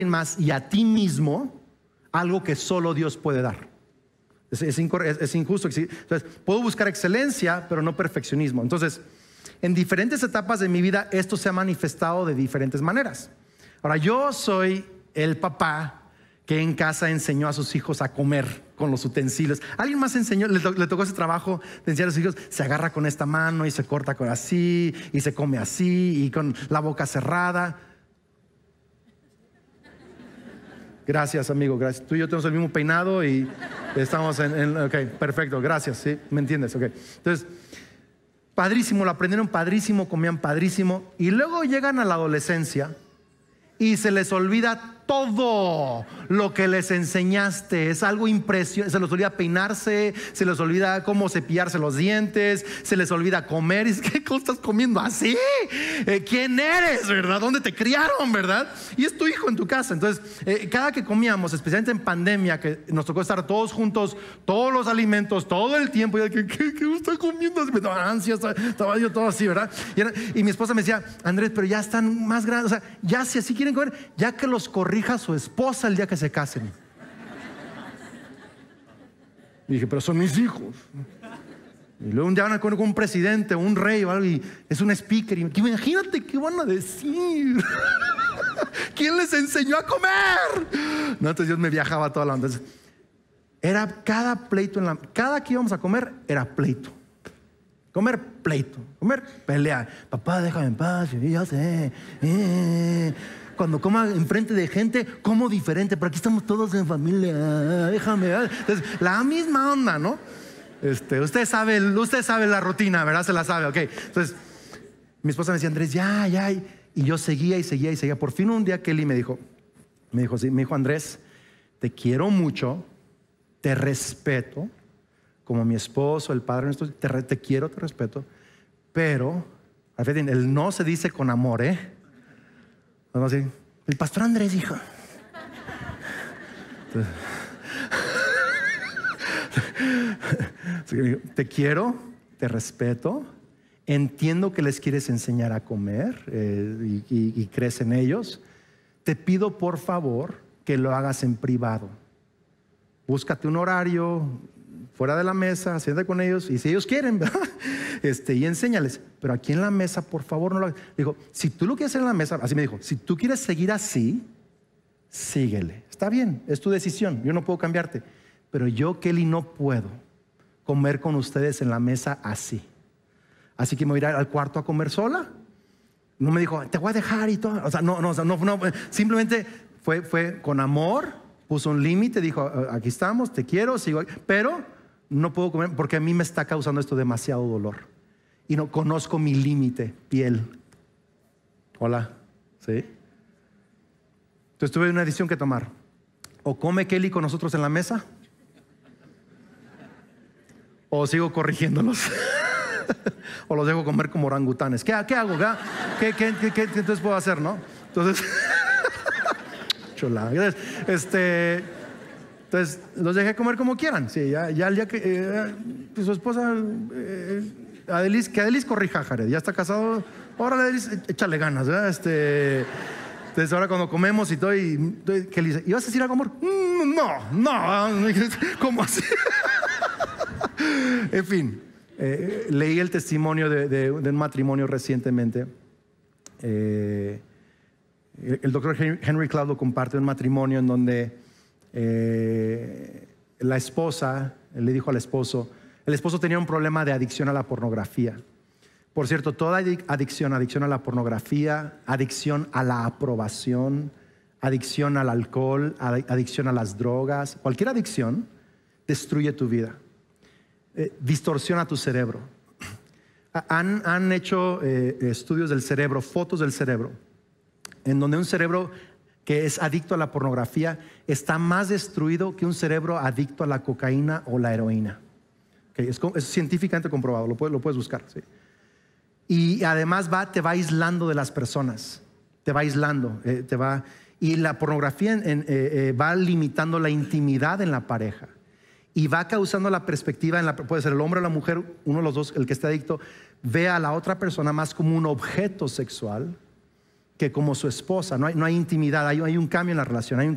más y a ti mismo algo que solo Dios puede dar. Es injusto. Entonces, puedo buscar excelencia, pero no perfeccionismo. Entonces, en diferentes etapas de mi vida, esto se ha manifestado de diferentes maneras. Ahora, yo soy el papá que en casa enseñó a sus hijos a comer con los utensilios. ¿Alguien más enseñó? Le tocó ese trabajo de enseñar a sus hijos? Se agarra con esta mano y se corta con así, y se come así, y con la boca cerrada. Gracias, amigo, gracias. Tú y yo tenemos el mismo peinado y estamos ok, perfecto, gracias, ¿sí? ¿Me entiendes? Ok. Entonces, padrísimo, lo aprendieron padrísimo, comían padrísimo. Y luego llegan a la adolescencia y se les olvida todo lo que les enseñaste. Es algo impresionante. Se les olvida peinarse, se les olvida cómo cepillarse los dientes, se les olvida comer. Y es que, ¿cómo estás comiendo así? ¿Quién eres, verdad? ¿Dónde te criaron, verdad? Y es tu hijo en tu casa. Entonces, cada que comíamos, especialmente en pandemia, que nos tocó estar todos juntos, todos los alimentos, todo el tiempo, y ¿qué está comiendo? Me daba ansia, estaba yo todo así, ¿verdad? Y mi esposa me decía, Andrés, pero ya están más grandes, o sea, ya si así quieren comer, ya que los corrija su esposa el día que se casen. Y dije, pero son mis hijos. Y luego un día van a comer con un presidente, un rey o algo, y es un speaker. Y imagínate qué van a decir. ¿Quién les enseñó a comer? No, entonces Dios me viajaba toda la onda. Entonces, era cada pleito cada que íbamos a comer era pleito. Comer pleito, comer pelea. Papá, déjame en paz, ya sé. Cuando coma enfrente de gente, como diferente, pero aquí estamos todos en familia, déjame. Entonces, la misma onda, ¿no? Usted sabe la rutina, ¿verdad? Se la sabe, ok. Entonces, mi esposa me decía, Andrés, ya. Y yo seguía y seguía. Por fin un día Kelly me dijo, Andrés, te quiero mucho, te respeto, como mi esposo, el padre, te quiero, te respeto, pero, el no se dice con amor, Vamos a decir, el pastor Andrés dijo. Te quiero, te respeto, entiendo que les quieres enseñar a comer y crees en ellos. Te pido por favor que lo hagas en privado. Búscate un horario fuera de la mesa, siéntate con ellos y si ellos quieren, ¿verdad? Y enséñales, pero aquí en la mesa por favor no lo hagas. Dijo, si tú lo quieres hacer en la mesa, así me dijo, si tú quieres seguir así, síguele, está bien, es tu decisión, yo no puedo cambiarte, pero yo, Kelly, no puedo comer con ustedes en la mesa así que me voy a ir al cuarto a comer sola. No me dijo, te voy a dejar y todo, o sea, no, simplemente fue con amor, puso un límite, dijo, aquí estamos, te quiero, sigo, pero no puedo comer porque a mí me está causando esto demasiado dolor y no conozco mi límite, piel. Hola, ¿sí? Entonces tuve una decisión que tomar. O come Kelly con nosotros en la mesa, o sigo corrigiéndolos, o los dejo comer como orangutanes. ¿Qué hago? ¿Qué entonces puedo hacer, no? Entonces, chula. Entonces los dejé comer como quieran. Sí, ya el día que su esposa, que Adelis corrija, Jared. Ya está casado. Ahora Adelis, échale ganas, ¿verdad? Entonces ahora cuando comemos y todo, ¿qué le dice? ¿Y vas a decir algo, amor? No. ¿Cómo así? En fin, leí el testimonio de un matrimonio recientemente. El doctor Henry Cloud lo comparte, un matrimonio en donde la esposa le dijo al esposo, el esposo tenía un problema de adicción a la pornografía. Por cierto, toda adicción a la pornografía, adicción a la aprobación, adicción al alcohol, adicción a las drogas, cualquier adicción destruye tu vida, distorsiona tu cerebro. Han hecho estudios del cerebro, fotos del cerebro, en donde un cerebro que es adicto a la pornografía está más destruido que un cerebro adicto a la cocaína o la heroína. Es científicamente comprobado, lo puedes buscar, ¿sí? Y además te va aislando de las personas, te va aislando, y la pornografía va limitando la intimidad en la pareja y va causando la perspectiva, puede ser el hombre o la mujer, uno de los dos, el que esté adicto, ve a la otra persona más como un objeto sexual que como su esposa. No hay intimidad, hay un cambio en la relación, hay un